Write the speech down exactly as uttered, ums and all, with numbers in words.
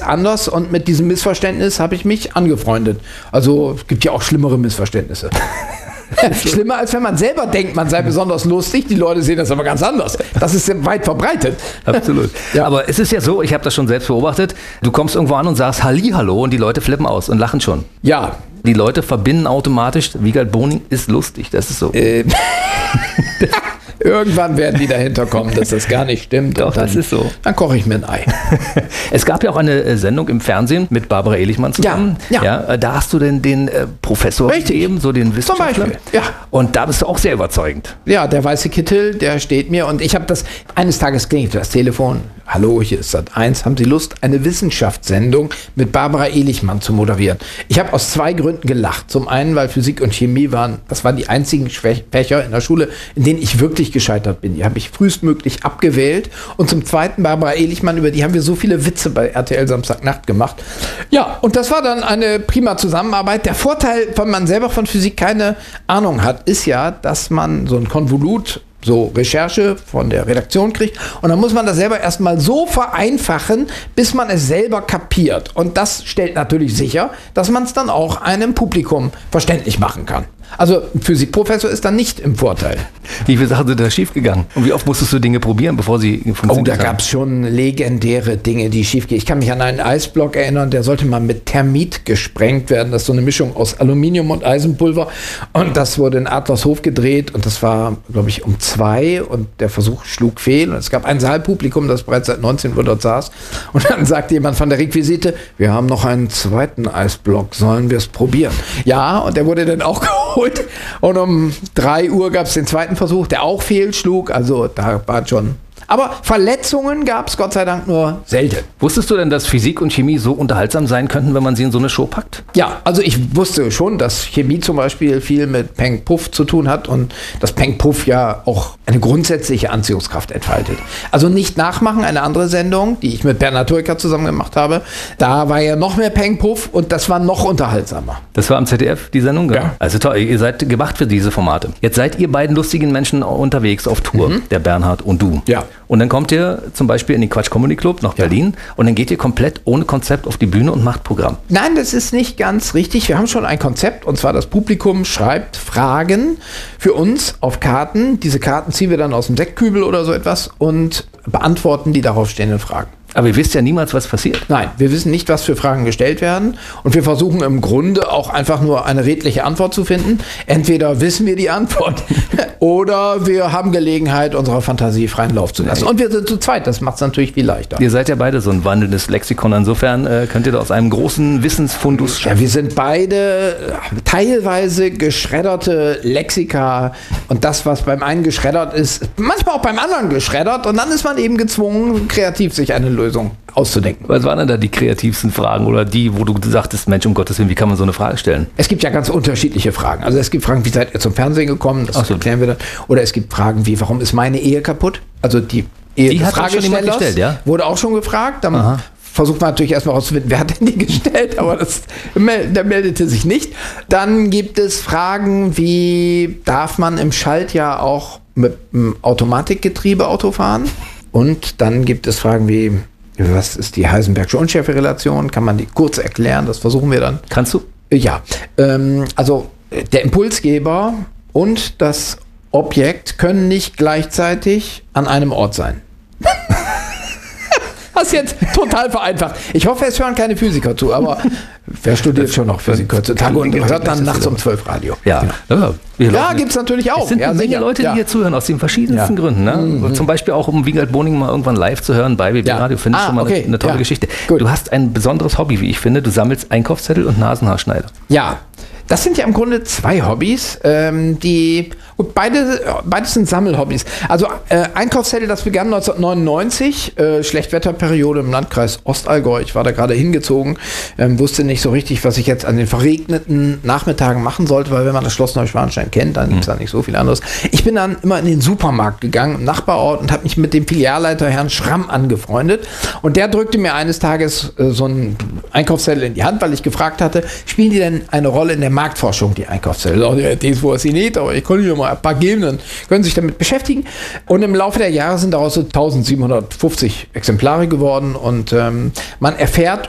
anders und mit diesem Missverständnis habe ich mich angefreundet. Also es gibt ja auch schlimmere Missverständnisse. Schlimmer, als wenn man selber denkt, man sei besonders lustig. Die Leute sehen das aber ganz anders. Das ist weit verbreitet. Absolut. Ja. Aber es ist ja so, ich habe das schon selbst beobachtet, du kommst irgendwo an und sagst Hallihallo und die Leute flippen aus und lachen schon. Ja. Die Leute verbinden automatisch, Wiegald Boning ist lustig, das ist so. Ähm. Irgendwann werden die dahinter kommen, dass das gar nicht stimmt. Doch, dann, das ist so. Dann koche ich mir ein Ei. Es gab ja auch eine Sendung im Fernsehen mit Barbara Ehlichmann zusammen. Ja, ja. ja da hast du denn den äh, Professor gegeben, so den Wissenschaftler. Zum Beispiel, ja. Und da bist du auch sehr überzeugend. Ja, der weiße Kittel, der steht mir. Und ich habe das, eines Tages klingelt das Telefon. Hallo, hier ist Sat eins. Haben Sie Lust, eine Wissenschaftssendung mit Barbara Ehlichmann zu moderieren? Ich habe aus zwei Gründen gelacht. Zum einen, weil Physik und Chemie waren, das waren die einzigen Fächer in der Schule, in denen ich wirklich gescheitert bin. Die habe ich frühestmöglich abgewählt. Und zum zweiten, Barbara Ehlichmann, über die haben wir so viele Witze bei R T L Samstagnacht gemacht. Ja, und das war dann eine prima Zusammenarbeit. Der Vorteil, wenn man selber von Physik keine Ahnung hat, ist ja, dass man so ein Konvolut, so Recherche von der Redaktion kriegt und dann muss man das selber erstmal so vereinfachen, bis man es selber kapiert. Und das stellt natürlich sicher, dass man es dann auch einem Publikum verständlich machen kann. Also ein Physikprofessor ist dann nicht im Vorteil. Wie viele Sachen sind da schiefgegangen? Und wie oft musstest du Dinge probieren, bevor sie funktioniert haben? Oh, da gab es schon legendäre Dinge, die schiefgehen. Ich kann mich an einen Eisblock erinnern, der sollte mal mit Thermit gesprengt werden. Das ist so eine Mischung aus Aluminium und Eisenpulver. Und das wurde in Adlershof gedreht und das war, glaube ich, um zwei und der Versuch schlug fehl. Und es gab ein Saalpublikum, das bereits seit neunzehn Uhr dort saß. Und dann sagte jemand von der Requisite, wir haben noch einen zweiten Eisblock, sollen wir es probieren? Ja, und der wurde dann auch geholt. Und um drei Uhr gab es den zweiten Versuch, der auch fehlschlug. Also da war schon. Aber Verletzungen gab es Gott sei Dank nur selten. Wusstest du denn, dass Physik und Chemie so unterhaltsam sein könnten, wenn man sie in so eine Show packt? Ja, also ich wusste schon, dass Chemie zum Beispiel viel mit Peng Puff zu tun hat und dass Peng Puff ja auch eine grundsätzliche Anziehungskraft entfaltet. Also nicht nachmachen, eine andere Sendung, die ich mit Bernhard Hoeker zusammen gemacht habe. Da war ja noch mehr Peng Puff und das war noch unterhaltsamer. Das war am Z D F, die Sendung? Ja. Also toll, ihr seid gemacht für diese Formate. Jetzt seid ihr beiden lustigen Menschen unterwegs auf Tour, mhm. der Bernhard und du. Ja. Und dann kommt ihr zum Beispiel in den Quatsch Comedy Club nach Berlin ja. und dann geht ihr komplett ohne Konzept auf die Bühne und macht Programm. Nein, das ist nicht ganz richtig. Wir haben schon ein Konzept und zwar das Publikum schreibt Fragen für uns auf Karten. Diese Karten ziehen wir dann aus dem Sektkübel oder so etwas und beantworten die darauf stehenden Fragen. Aber ihr wisst ja niemals, was passiert. Nein, wir wissen nicht, was für Fragen gestellt werden. Und wir versuchen im Grunde auch einfach nur eine redliche Antwort zu finden. Entweder wissen wir die Antwort oder wir haben Gelegenheit, unserer Fantasie freien Lauf zu lassen. Und wir sind zu zweit, das macht es natürlich viel leichter. Ihr seid ja beide so ein wandelndes Lexikon. Insofern äh, könnt ihr da aus einem großen Wissensfundus schaffen. Ja, wir sind beide teilweise geschredderte Lexika. Und das, was beim einen geschreddert ist, manchmal auch beim anderen geschreddert. Und dann ist man eben gezwungen, kreativ sich eine Lösung auszudenken. Was waren denn da die kreativsten Fragen oder die, wo du sagtest, Mensch, um Gottes Willen, wie kann man so eine Frage stellen? Es gibt ja ganz unterschiedliche Fragen. Also es gibt Fragen, wie seid ihr zum Fernsehen gekommen? Das so. erklären wir dann. Oder es gibt Fragen wie, warum ist meine Ehe kaputt? Also die Ehe die des hat Fragestellers gestellt, ja? Wurde auch schon gefragt. Dann Aha. versucht man natürlich erstmal rauszufinden, wer hat denn die gestellt, aber das, der meldete sich nicht. Dann gibt es Fragen wie, darf man im Schaltjahr auch mit einem Automatikgetriebe Auto fahren? Und dann gibt es Fragen wie, was ist die Heisenbergsche Unschärferelation? Kann man die kurz erklären? Das versuchen wir dann. Kannst du? Ja. Ähm, also der Impulsgeber und das Objekt können nicht gleichzeitig an einem Ort sein. Das ist jetzt total vereinfacht. Ich hoffe, es hören keine Physiker zu, aber wer studiert schon noch Physik heutzutage und hört dann nachts um zwölf Radio? Ja, ja. ja gibt es natürlich auch. Es sind ja, eine Menge Leute, die ja. hier zuhören, aus den verschiedensten ja. Gründen. Ne? Mhm. Zum Beispiel auch, um Wiegald Boning mal irgendwann live zu hören bei B B Radio, finde ich ah, schon mal okay. eine, eine tolle ja. Geschichte. Gut. Du hast ein besonderes Hobby, wie ich finde. Du sammelst Einkaufszettel und Nasenhaarschneider. Ja, das sind ja im Grunde zwei Hobbys, ähm, die gut, beide, beides sind Sammelhobbys. Also äh, Einkaufszettel, das begann neunzehnhundertneunundneunzig, äh, Schlechtwetterperiode im Landkreis Ostallgäu. Ich war da gerade hingezogen, ähm, wusste nicht so richtig, was ich jetzt an den verregneten Nachmittagen machen sollte, weil wenn man das Schloss Neuschwanstein kennt, dann gibt es da nicht so viel anderes. Ich bin dann immer in den Supermarkt gegangen, im Nachbarort, und habe mich mit dem Filialleiter Herrn Schramm angefreundet. Und der drückte mir eines Tages äh, so einen Einkaufszettel in die Hand, weil ich gefragt hatte, spielen die denn eine Rolle in der Marktforschung, die Einkaufszettel? Ja, das weiß ich nicht, aber ich konnte mir mal ein paar geben, dann können Sie sich damit beschäftigen. Und im Laufe der Jahre sind daraus so tausendsiebenhundertfünfzig Exemplare geworden und ähm, man erfährt